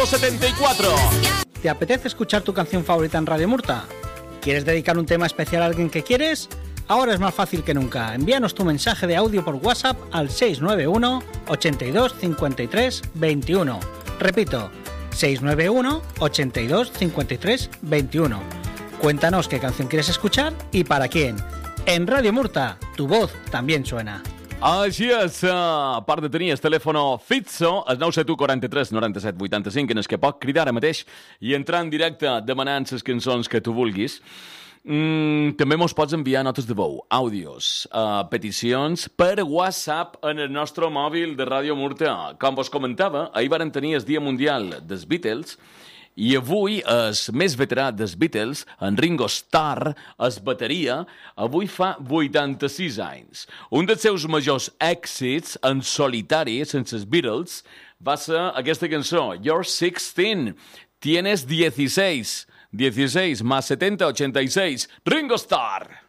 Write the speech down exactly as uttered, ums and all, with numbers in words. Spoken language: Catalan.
setenta y cuatro. ¿Te apetece escuchar tu canción favorita en Radio Murta? ¿Quieres dedicar un tema especial a alguien que quieres? Ahora es más fácil que nunca. Envíanos tu mensaje de audio por WhatsApp al seis nueve uno, ochenta y dos, cincuenta y tres, veintiuno. Repito, seis nueve uno, ochenta y dos, cincuenta y tres, veintiuno. Cuéntanos qué canción quieres escuchar y para quién. En Radio Murta, tu voz también suena. Així és, a part de tenir el telèfon fixo, el nou set u quaranta-tres noranta-set vuitanta-cinc, en el que pot cridar ara mateix i entrar en directe demanant les cançons que tu vulguis. Mm, també mos pots enviar notes de veu, àudios, uh, peticions per WhatsApp en el nostre mòbil de Ràdio Murta. Com vos comentava, ahir varen tenir el Dia Mundial dels Beatles i avui el més veterà dels Beatles, en Ringo Starr, es bateria, avui fa vuitanta-sis anys. Un dels seus majors èxits en solitari, sense els Beatles, va ser aquesta cançó, You're sixteen, tienes dieciséis, dieciséis más setenta, ochenta y seis, Ringo Starr.